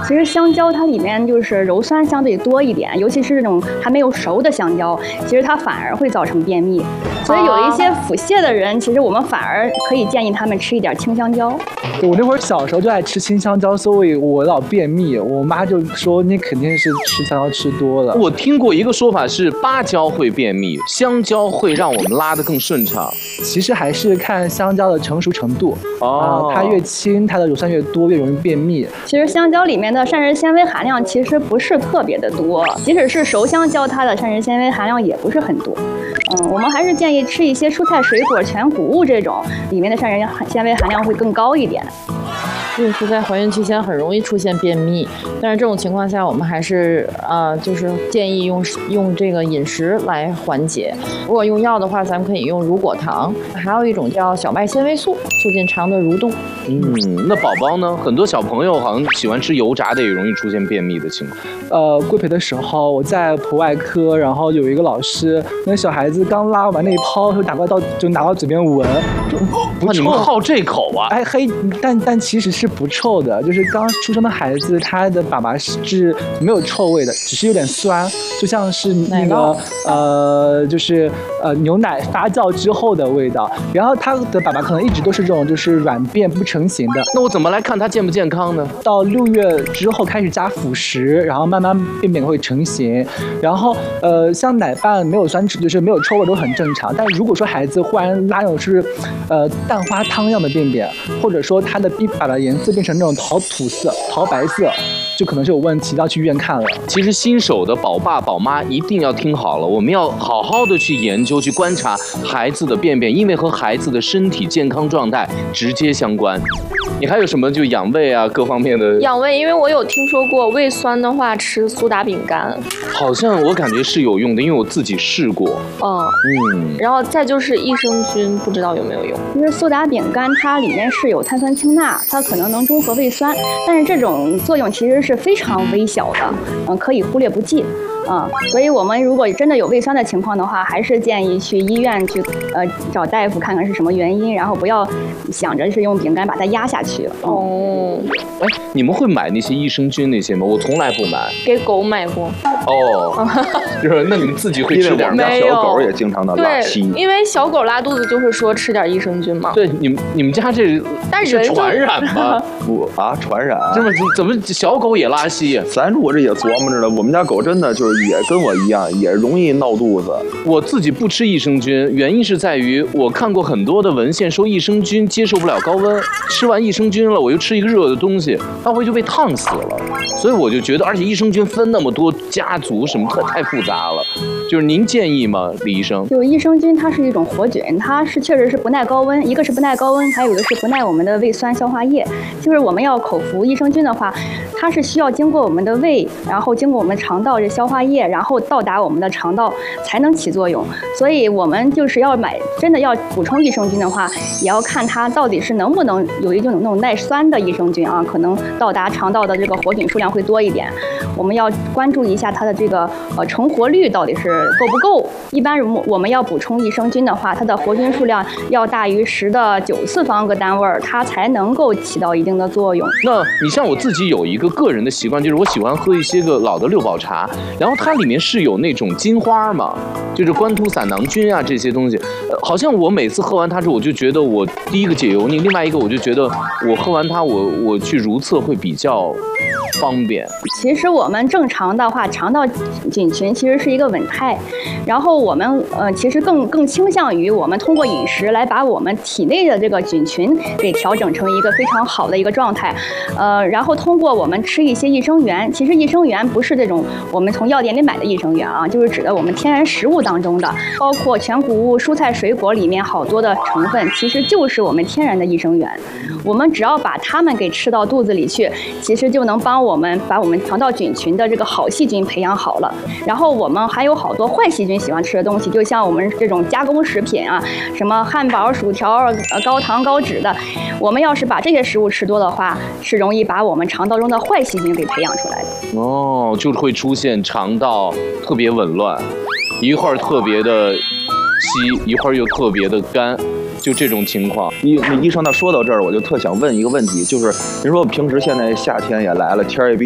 其实香蕉它里面就是鞣酸相对多一点，尤其是这种还没有熟的香蕉，其实它反而会造成便秘。所以有一些腹泻的人，其实我们反而可以建议他们吃一点青香蕉。 我那会儿小时候就爱吃青香蕉，所以我老便秘。我妈就说你肯定是吃香蕉吃多了。 我听过一个说法是芭蕉会便秘，香蕉会让我们拉得更顺畅。 其实还是看香蕉的成熟程度哦， 它越轻，它的鞣酸越多，越容易便秘。 其实香蕉里面的膳食纤维含量其实不是特别的多，即使是熟香蕉，它的膳食纤维含量也不是很多。我们还是建议吃一些蔬菜、水果、全谷物这种，里面的膳食纤维含量会更高一点。 孕妇在怀孕期间很容易出现便秘，但是这种情况下，我们还是就是建议用这个饮食来缓解。如果用药的话，咱们可以用乳果糖，还有一种叫小麦纤维素，促进肠的蠕动。 那宝宝呢？很多小朋友好像喜欢吃油炸的，也容易出现便秘的情况。 规培的时候，我在普外科，然后有一个老师，那小孩子刚拉完那一泡，就拿到嘴边闻， 哇，你们好这口啊？ 哎嘿，但其实是不臭的，就是刚出生的孩子，他的粑粑是没有臭味的，只是有点酸，就像是那个就是牛奶发酵之后的味道。然后他的粑粑可能一直都是这种就是软便不成型的。 那我怎么来看它健不健康呢？ 到6月之后开始加辅食，然后慢慢便便会成型。然后像奶瓣没有酸质，就是没有臭味都很正常。但如果说孩子忽然拉那种是蛋花汤一样的便便，或者说他的粑粑颜色变成那种桃土色、桃白色，就可能是有问题，要去医院看了。 其实新手的宝爸宝妈一定要听好了，我们要好好的去研究、去观察孩子的便便，因为和孩子的身体健康状态直接相关。你还有什么就养胃啊各方面的？ 养胃，因为我有听说过胃酸的话吃苏打饼干， 好像我感觉是有用的，因为我自己试过。 然后再就是益生菌，不知道有没有用。 其实苏打饼干它里面是有碳酸氢钠，它可能能中和胃酸，但是这种作用其实是非常微小的，可以忽略不计。所以我们如果真的有胃酸的情况的话，还是建议去医院去找大夫看看是什么原因，然后不要想着是用饼干把它压下去。 哎，你们会买那些益生菌那些吗？我从来不买。 给狗买过。 就是那你们自己会吃点？ 因为我们家小狗也经常的拉稀。 对，因为小狗拉肚子就会说吃点益生菌嘛。 对，你们家这但是传染吗？ 传染。 怎么小狗也拉稀？ 咱我这也琢磨着呢，我们家狗真的就是也跟我一样，也容易闹肚子。 我自己不吃益生菌，原因是在于我看过很多的文献说益生菌接受不了高温，吃完益生菌了，我又吃一个热的东西，它会就被烫死了。所以我就觉得，而且益生菌分那么多家族什么太复杂了。就是您建议吗，李医生？ 就益生菌它是一种活菌，它确实是不耐高温，一个是不耐高温，还有一个是不耐我们的胃酸消化液。就是我们要口服益生菌的话，它是需要经过我们的胃，然后经过我们肠道这消化液，然后到达我们的肠道才能起作用。所以我们就是要真的要补充益生菌的话，也要看它到底是能不能有一种那种耐酸的益生菌啊，可能到达肠道的这个活菌数量会多一点。我们要关注一下它的这个成活率到底是够不够。一般我们要补充益生菌的话，它的活菌数量要大于10⁹方个单位，它才能够起到一定的作用。 那你像我自己有一个个人的习惯，就是我喜欢喝一些个老的六宝茶，然后它里面是有那种金花嘛，就是关吐散囊菌啊这些东西，好像我每次喝完它之后，我就觉得我第一个解油腻，另外一个我就觉得我喝完它我去如厕会比较方便。 其实我们正常的话，肠道菌群其实是一个稳态，然后我们其实更倾向于我们通过饮食来把我们体内的这个菌群给调整成一个非常好的一个状态，然后通过我们吃一些益生元，其实益生元不是这种我们从药店里买的益生元啊，就是指的我们天然食物当中的，包括全谷物、蔬菜、水果里面好多的成分，其实就是我们天然的益生元。我们只要把它们给吃到肚子里去，其实就能帮我们把我们肠道菌群的这个好细菌培养好了。然后我们还有好多坏细菌喜欢吃的东西，就像我们这种加工食品啊，什么汉堡、薯条、高糖高脂的，我们要是把这些食物吃多的话，是容易把我们肠道中的坏细菌给培养出来的。 就会出现肠道特别紊乱，一会儿特别的稀，一会儿又特别的干。就这种情况， 医生，那说到这儿，我就特想问一个问题，就是您说平时现在夏天也来了，天也比